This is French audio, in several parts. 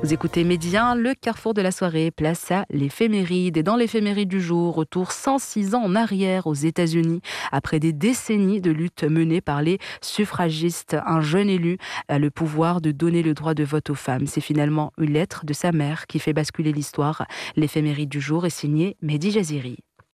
Vous écoutez Midi 1, le carrefour de la soirée, place à l'éphéméride. Et dans l'éphéméride du jour, retour 106 ans en arrière aux États-Unis. Après des décennies de lutte menée par les suffragistes, un jeune élu a le pouvoir de donner le droit de vote aux femmes. C'est finalement une lettre de sa mère qui fait basculer l'histoire. L'éphéméride du jour est signée Mehdi Jaziri.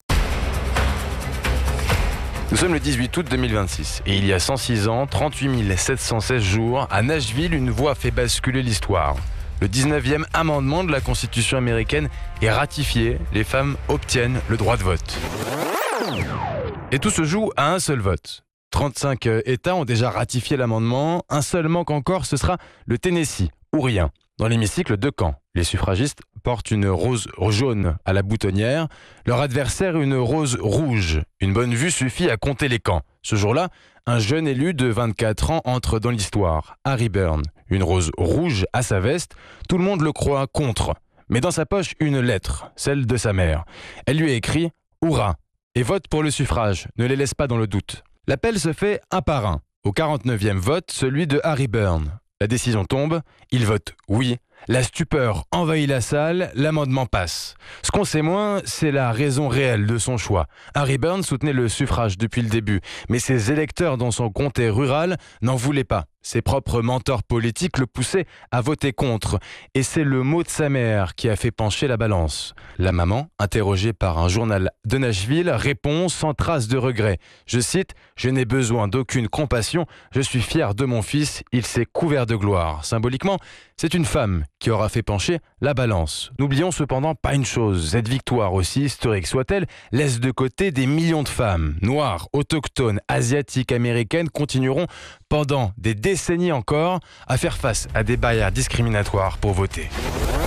Nous sommes le 18 août 2026 et il y a 106 ans, 38 716 jours, à Nashville, une voix fait basculer l'histoire. Le 19e amendement de la Constitution américaine est ratifié, les femmes obtiennent le droit de vote. Et tout se joue à un seul vote. 35 États ont déjà ratifié l'amendement, un seul manque encore, ce sera le Tennessee, ou rien. Dans l'hémicycle, 2 camps. Les suffragistes portent une rose jaune à la boutonnière, leur adversaire une rose rouge. Une bonne vue suffit à compter les camps. Ce jour-là, un jeune élu de 24 ans entre dans l'histoire, Harry Burns. Une rose rouge à sa veste, tout le monde le croit contre. Mais dans sa poche, une lettre, celle de sa mère. Elle lui a écrit « Hourra !» et vote pour le suffrage, ne les laisse pas dans le doute. L'appel se fait un par un. Au 49e vote, celui de Harry Burns. La décision tombe, il vote oui. La stupeur envahit la salle, l'amendement passe. Ce qu'on sait moins, c'est la raison réelle de son choix. Harry Burns soutenait le suffrage depuis le début, mais ses électeurs dans son comté rural n'en voulaient pas. Ses propres mentors politiques le poussaient à voter contre. Et c'est le mot de sa mère qui a fait pencher la balance. La maman, interrogée par un journal de Nashville, répond sans trace de regret. Je cite « Je n'ai besoin d'aucune compassion, je suis fière de mon fils, il s'est couvert de gloire ». Symboliquement, c'est une femme qui aura fait pencher la balance. N'oublions cependant pas une chose, cette victoire, aussi historique soit-elle, laisse de côté des millions de femmes, noires, autochtones, asiatiques, américaines, continueront pendant des décennies encore à faire face à des barrières discriminatoires pour voter.